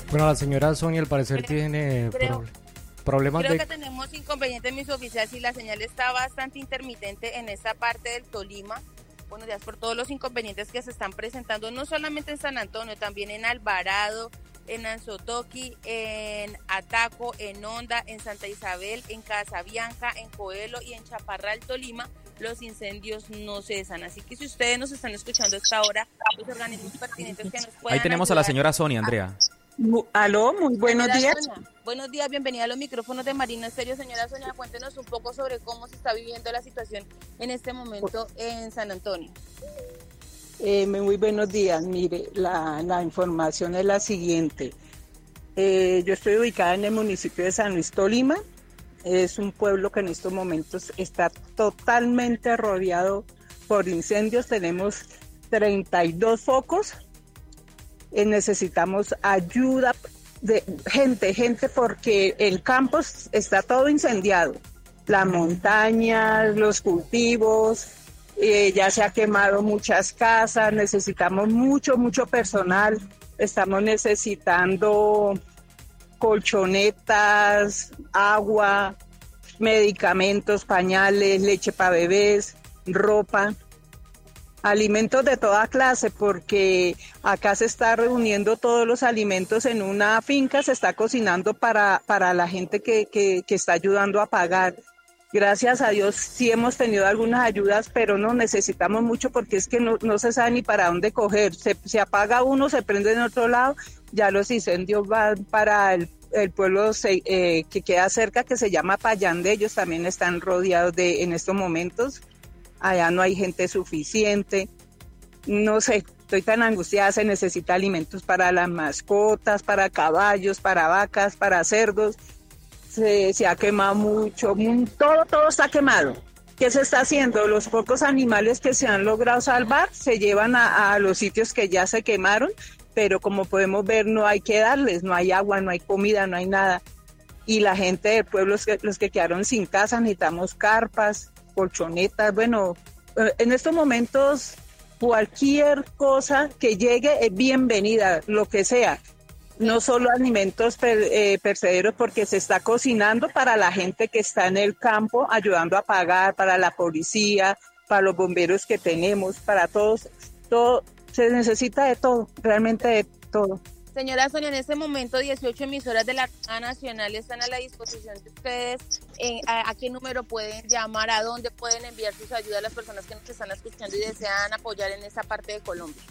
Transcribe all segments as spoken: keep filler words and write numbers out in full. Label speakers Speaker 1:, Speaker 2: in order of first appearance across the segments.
Speaker 1: Bueno, la señora Sonia al parecer
Speaker 2: Creo,
Speaker 1: tiene
Speaker 2: creo,
Speaker 1: pro- problemas
Speaker 2: creo
Speaker 1: de...
Speaker 2: que tenemos inconvenientes, mis oficiales, y la señal está bastante intermitente en esta parte del Tolima. Buenos días por todos los inconvenientes que se están presentando, no solamente en San Antonio, también en Alvarado, en Anzotoqui, en Ataco, en Honda, en Santa Isabel, en Casabianca, en Coelho y en Chaparral, Tolima. Los incendios no cesan, así que si ustedes nos están escuchando a esta hora, los organismos pertinentes que nos
Speaker 3: Ahí
Speaker 2: puedan
Speaker 3: tenemos a la
Speaker 2: ayudar.
Speaker 3: señora Sonia,
Speaker 2: a-
Speaker 3: Andrea.
Speaker 4: Mu- Aló, muy buenos
Speaker 2: Señora
Speaker 4: días.
Speaker 2: Sonia, buenos días, bienvenida a los micrófonos de Marina Estéreo. Señora Sonia, cuéntenos un poco sobre cómo se está viviendo la situación en este momento en San Antonio.
Speaker 4: Eh, muy buenos días. Mire, la, la información es la siguiente. Eh, yo estoy ubicada en el municipio de San Luis, Tolima. Es un pueblo que en estos momentos está totalmente rodeado por incendios. Tenemos treinta y dos focos. Eh, necesitamos ayuda de gente, gente, porque el campo está todo incendiado. La montaña, los cultivos, eh, ya se ha quemado muchas casas, necesitamos mucho, mucho personal. Estamos necesitando colchonetas, agua, medicamentos, pañales, leche para bebés, ropa, alimentos de toda clase, porque acá se está reuniendo todos los alimentos en una finca, se está cocinando para, para la gente que, que, que está ayudando a pagar. Gracias a Dios sí hemos tenido algunas ayudas, pero no necesitamos mucho porque es que no, no se sabe ni para dónde coger. Se, se apaga uno, se prende en otro lado, ya los incendios van para el, el pueblo se, eh, que queda cerca, que se llama Payandé. Ellos también están rodeados de en estos momentos. Allá no hay gente suficiente. No sé, estoy tan angustiada, se necesita alimentos para las mascotas, para caballos, para vacas, para cerdos. Se, se ha quemado mucho, todo, todo está quemado. ¿Qué se está haciendo? Los pocos animales que se han logrado salvar se llevan a, a los sitios que ya se quemaron, pero como podemos ver no hay que darles, no hay agua, no hay comida, no hay nada. Y la gente del pueblo, los que, los que quedaron sin casa, necesitamos carpas, colchonetas. Bueno, en estos momentos cualquier cosa que llegue es bienvenida, lo que sea. No solo alimentos per, eh, percederos, porque se está cocinando para la gente que está en el campo, ayudando a pagar, para la policía, para los bomberos que tenemos, para todos. Todo, se necesita de todo, realmente de todo.
Speaker 2: Señora Sonia, en este momento dieciocho emisoras de la cadena nacional están a la disposición de ustedes. Eh, a, ¿A qué número pueden llamar? ¿A dónde pueden enviar sus ayudas a las personas que nos están escuchando y desean apoyar en esa parte de Colombia?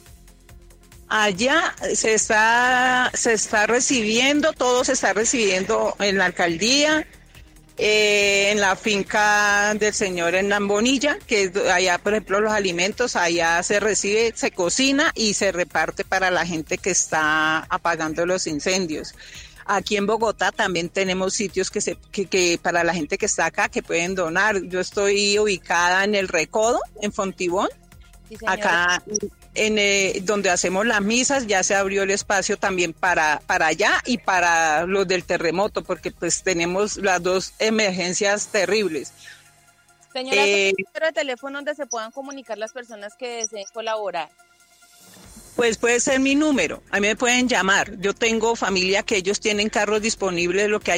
Speaker 4: Allá se está, se está recibiendo, todo se está recibiendo en la alcaldía, eh, en la finca del señor Hernán Bonilla, que es allá, por ejemplo, los alimentos, allá se recibe, se cocina y se reparte para la gente que está apagando los incendios. Aquí en Bogotá también tenemos sitios que se que, que para la gente que está acá, que pueden donar. Yo estoy ubicada en el Recodo, en Fontibón.
Speaker 2: Sí,
Speaker 4: Acá en eh, donde hacemos las misas ya se abrió el espacio también para para allá y para los del terremoto, porque pues tenemos las dos emergencias terribles.
Speaker 2: Señora,
Speaker 4: Eh,
Speaker 2: ¿hay un número de teléfono donde se puedan comunicar las personas que deseen colaborar?
Speaker 4: Pues puede ser mi número, a mí me pueden llamar. Yo tengo familia que ellos tienen carros disponibles, lo que